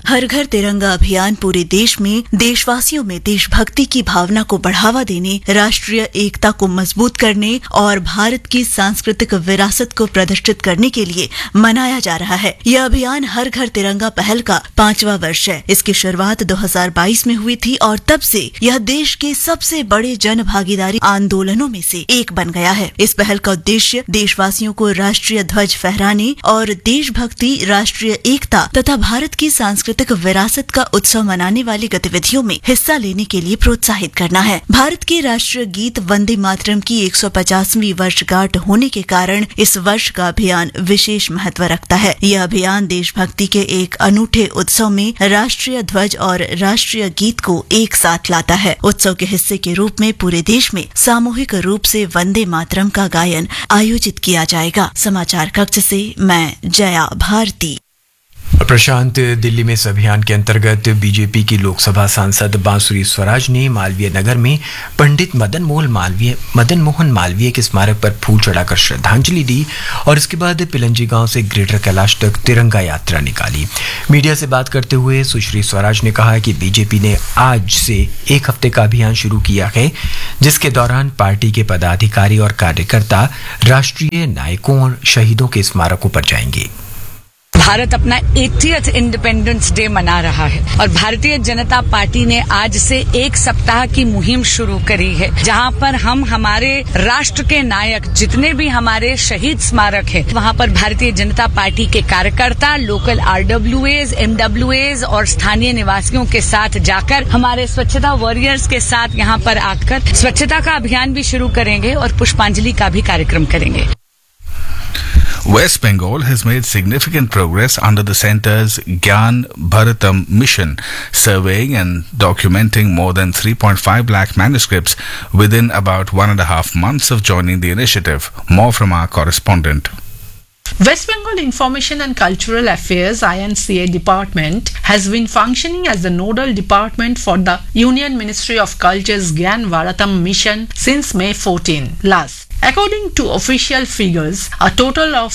हर घर तिरंगा अभियान पूरे देश में देशवासियों में देशभक्ति की भावना को बढ़ावा देने, राष्ट्रीय एकता को मजबूत करने और भारत की सांस्कृतिक विरासत को प्रदर्शित करने के लिए मनाया जा रहा है। यह अभियान हर घर तिरंगा पहल का 5वां वर्ष है। इसकी शुरुआत 2022 में हुई थी और तब से यह देश के सबसे बड़े जन भागीदारी आंदोलनों में से एक बन गया है। इस पहल का उद्देश्य देशवासियों को राष्ट्रीय ध्वज फहराने और देशभक्ति, राष्ट्रीय एकता तथा भारत की सांस्कृतिक विरासत का उत्सव मनाने वाली गतिविधियों में हिस्सा लेने के लिए प्रोत्साहित करना है। भारत के राष्ट्रीय गीत वंदे मातरम की 150वीं वर्षगांठ होने के कारण इस वर्ष का अभियान विशेष महत्व रखता है। यह अभियान देशभक्ति के एक अनूठे उत्सव में राष्ट्रीय ध्वज और राष्ट्रीय गीत को एक साथ लाता है। उत्सव के हिस्से के रूप में पूरे देश में सामूहिक रूप से वंदे मातरम का गायन आयोजित किया जाएगा। समाचार कक्ष से मैं जया भारती। प्रशांत, दिल्ली में इस अभियान के अंतर्गत बीजेपी की लोकसभा सांसद बांसुरी स्वराज ने मालवीय नगर में पंडित मदन मोहन मालवीय के स्मारक पर फूल चढ़ाकर श्रद्धांजलि दी और इसके बाद पिलंजी गांव से ग्रेटर कैलाश तक तिरंगा यात्रा निकाली। मीडिया से बात करते हुए सुश्री स्वराज ने कहा कि बीजेपी ने आज से एक हफ्ते का अभियान शुरू किया है, जिसके दौरान पार्टी के पदाधिकारी और कार्यकर्ता राष्ट्रीय नायकों और शहीदों के स्मारकों पर जाएंगे। भारत अपना 80th इंडिपेंडेंस डे मना रहा है और भारतीय जनता पार्टी ने आज से एक सप्ताह की मुहिम शुरू करी है, जहां पर हम हमारे राष्ट्र के नायक जितने भी हमारे शहीद स्मारक है वहां पर भारतीय जनता पार्टी के कार्यकर्ता, लोकल RWAs, MWAs और स्थानीय निवासियों के साथ जाकर हमारे स्वच्छता वॉरियर्स के साथ यहां पर आकर स्वच्छता का अभियान भी शुरू करेंगे और पुष्पांजलि का भी कार्यक्रम करेंगे। West Bengal has made significant progress under the centre's Gyan Bharatam mission, surveying and documenting more than 3.5 lakh manuscripts within about 1.5 months of joining the initiative. More from our correspondent. West Bengal Information and Cultural Affairs INCA department has been functioning as the nodal department for the Union Ministry of Culture's Gyan Bharatam mission since May 14 last. According to official figures, a total of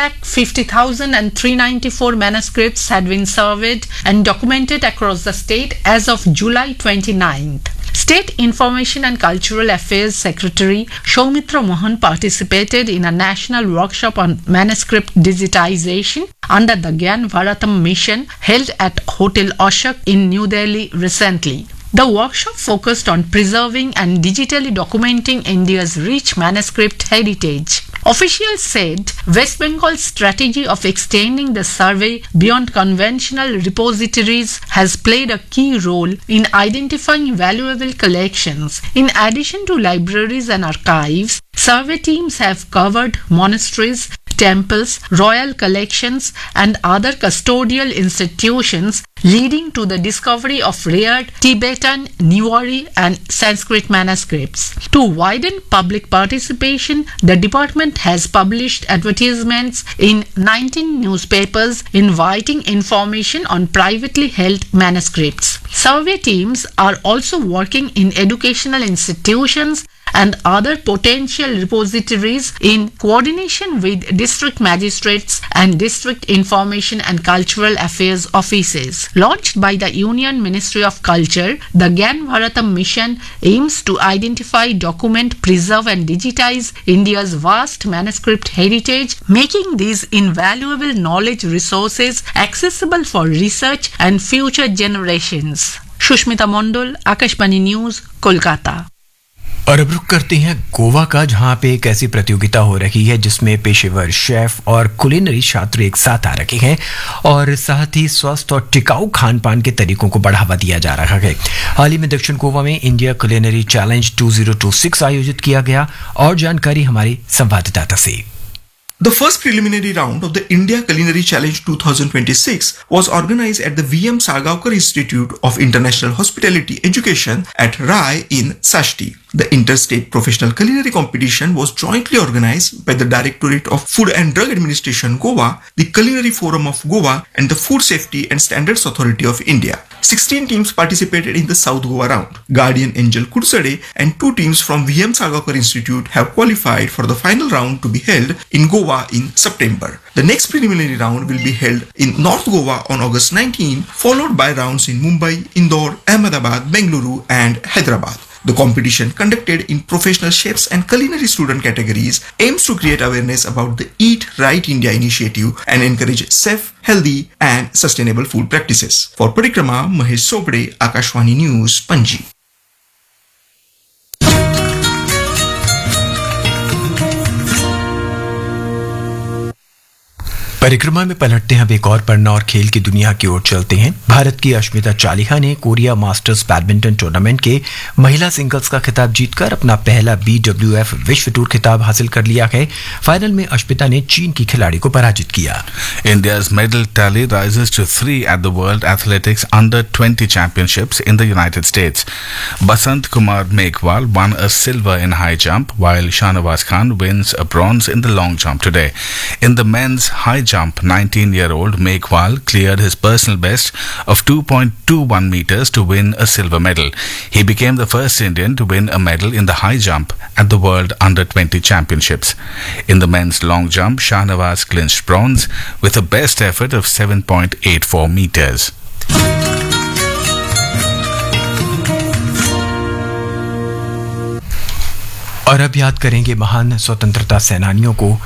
3,50,394 manuscripts had been surveyed and documented across the state as of July 29th. State Information and Cultural Affairs Secretary Soumitra Mohan participated in a national workshop on manuscript digitization under the Gyan Bharatam mission held at Hotel Ashok in New Delhi recently. The workshop focused on preserving and digitally documenting India's rich manuscript heritage. Officials said West Bengal's strategy of extending the survey beyond conventional repositories has played a key role in identifying valuable collections. In addition to libraries and archives, survey teams have covered monasteries, temples, royal collections, and other custodial institutions, leading to the discovery of rare Tibetan, Newari, and Sanskrit manuscripts. To widen public participation, the department has published advertisements in 19 newspapers inviting information on privately held manuscripts. Survey teams are also working in educational institutions and other potential repositories in coordination with district magistrates and district information and cultural affairs offices. Launched by the Union Ministry of Culture, the Gyan Bharatam mission aims to identify, document, preserve and digitize India's vast manuscript heritage, making these invaluable knowledge resources accessible for research and future generations. Shushmita Mondol, Akashvani News, Kolkata. और अब रुक करते हैं गोवा का, जहां पे एक ऐसी प्रतियोगिता हो रही है जिसमें पेशेवर शेफ और कुलिनरी छात्र एक साथ आ रखे हैं और साथ ही स्वस्थ और टिकाऊ खान पान के तरीकों को बढ़ावा दिया जा रहा है। हाल ही में दक्षिण गोवा में इंडिया कुलिनरी चैलेंज 2026 आयोजित किया गया और जानकारी हमारे संवाददाता से। The first preliminary round of the India Culinary Challenge 2026 was organized at the VM Sargaonkar Institute of International Hospitality Education at RAI in Sashti. The interstate professional culinary competition was jointly organized by the Directorate of Food and Drug Administration Goa, the Culinary Forum of Goa and the Food Safety and Standards Authority of India. 16 teams participated in the South Goa round. Guardian Angel Kursade and 2 teams from VM Sargakar Institute have qualified for the final round to be held in Goa in September. The next preliminary round will be held in North Goa on August 19, followed by rounds in Mumbai, Indore, Ahmedabad, Bengaluru and Hyderabad. The competition, conducted in professional chefs and culinary student categories, aims to create awareness about the Eat Right India initiative and encourage safe, healthy and sustainable food practices. For Parikrama, Mahesh Sobde, Akashwani News, Panji. परिक्रमा में पलटते हैं अब एक और पन्ना और खेल की दुनिया की ओर चलते हैं। भारत की अश्मिता चालिहा ने कोरिया मास्टर्स बैडमिंटन टूर्नामेंट के महिला सिंगल्स का खिताब जीतकर अपना पहला BWF विश्व टूर खिताब हासिल कर लिया है। फाइनल में अश्मिता ने चीन की खिलाड़ी को पराजित किया। India's medal tally rises to 3 at the World Athletics Under-20 Championships in the United States. Basant Kumar Meghwal won a silver in high jump, while Shahnawaz Khan wins a bronze in the long jump today. In the men's high jump, 19-year-old Meghwal cleared his personal best of 2.21 meters to win a silver medal. He became the first Indian to win a medal in the high jump at the World Under-20 Championships. In the men's long jump, Shahnawaz clinched bronze with a best effort of 7.84 meters. और अब याद करेंगे महान स्वतंत्रता सेनानियों को